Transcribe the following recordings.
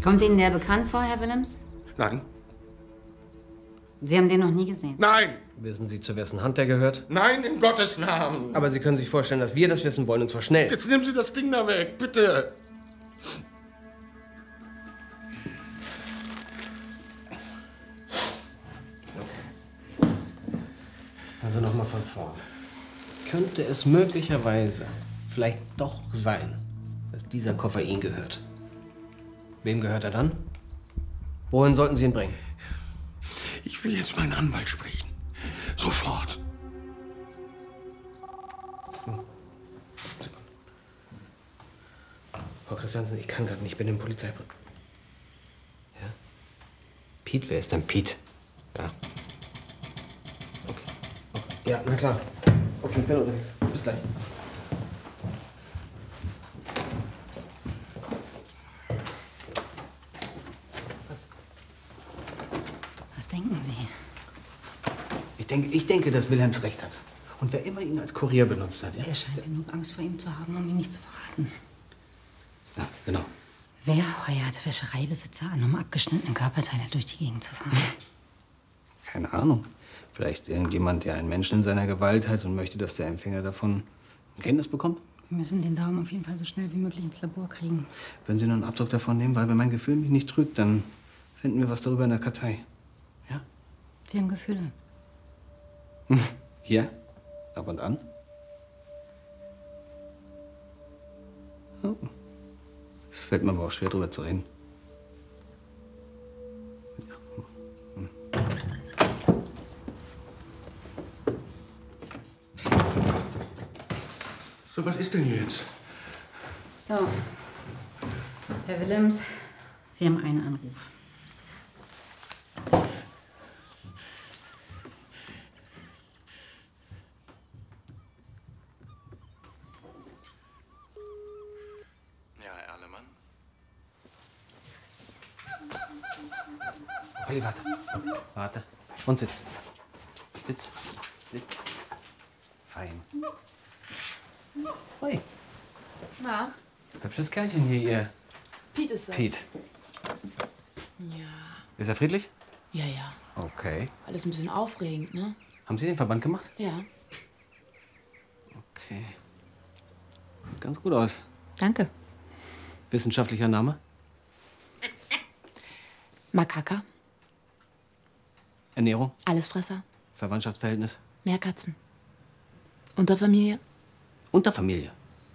Kommt Ihnen der bekannt vor, Herr Willems? Nein. Sie haben den noch nie gesehen? Nein! Wissen Sie, zu wessen Hand der gehört? Nein, in Gottes Namen! Aber Sie können sich vorstellen, dass wir das wissen wollen, und zwar schnell. Jetzt nehmen Sie das Ding da weg, bitte! Also nochmal von vorn. Könnte es möglicherweise vielleicht doch sein, dass dieser Koffer Ihnen gehört? Wem gehört er dann? Wohin sollten Sie ihn bringen? Ich will jetzt meinen Anwalt sprechen. Sofort. Frau Christiansen, ich kann gerade nicht, ich bin im Polizeibüro. Ja? Piet, wer ist denn Piet? Ja. Okay. Ja, na klar. Okay, ich bin unterwegs. Bis gleich. Was denken Sie? Ich denke, dass Wilhelms recht hat. Und wer immer ihn als Kurier benutzt hat, ja? Er scheint genug Angst vor ihm zu haben, um ihn nicht zu verraten. Ja, genau. Wer heuert Wäschereibesitzer an, um abgeschnittene Körperteile durch die Gegend zu fahren? Keine Ahnung. Vielleicht irgendjemand, der einen Menschen in seiner Gewalt hat und möchte, dass der Empfänger davon Kenntnis bekommt? Wir müssen den Daumen auf jeden Fall so schnell wie möglich ins Labor kriegen. Wenn Sie nur einen Abdruck davon nehmen, weil wenn mein Gefühl mich nicht trügt, dann finden wir was darüber in der Kartei. Ja? Sie haben Gefühle. Ja? Ab und an? Oh. Es fällt mir aber auch schwer, drüber zu reden. So, was ist denn jetzt? So, Herr Willems, Sie haben einen Anruf. Ja, Herr Erlemann. Olli, warte. Warte. Und sitz. Sitz. Sitz. Fein. Ui. Na, Hübsches Kerlchen hier, ihr. Piet ist das. Piet. Ja. Ist er friedlich? Ja, ja. Okay. Alles ein bisschen aufregend, ne? Haben Sie den Verband gemacht? Ja. Okay. Sieht ganz gut aus. Danke. Wissenschaftlicher Name? Makaka. Ernährung? Allesfresser. Verwandtschaftsverhältnis? Meerkatzen. Unterfamilie. Unterfamilie?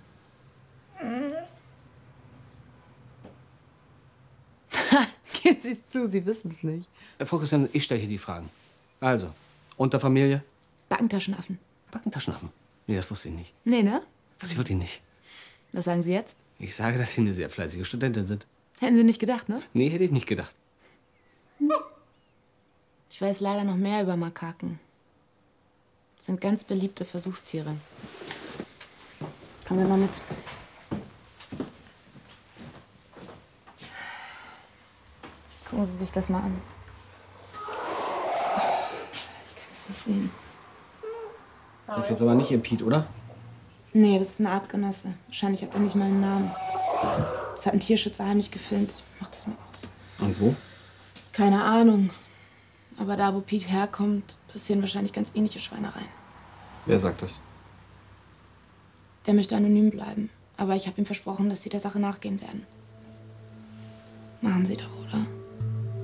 Gehen Sie es zu, Sie wissen es nicht. Frau Christian, ich stelle hier die Fragen. Also, Unterfamilie? Backentaschenaffen. Backentaschenaffen? Nee, das wusste ich nicht. Nee, ne? Was ich wirklich nicht. Was sagen Sie jetzt? Ich sage, dass Sie eine sehr fleißige Studentin sind. Hätten Sie nicht gedacht, ne? Nee, hätte ich nicht gedacht. Ich weiß leider noch mehr über Makaken. Das sind ganz beliebte Versuchstiere. Kommen wir mal mit. Gucken Sie sich das mal an. Ich kann es nicht sehen. Das ist jetzt aber nicht Ihr Piet, oder? Nee, das ist ein Artgenosse. Wahrscheinlich hat er nicht mal einen Namen. Das hat ein Tierschützer heimlich gefilmt. Ich mach das mal aus. Und wo? Keine Ahnung. Aber da, wo Piet herkommt, passieren wahrscheinlich ganz ähnliche Schweinereien. Wer sagt das? Der möchte anonym bleiben. Aber ich habe ihm versprochen, dass Sie der Sache nachgehen werden. Machen Sie doch, oder?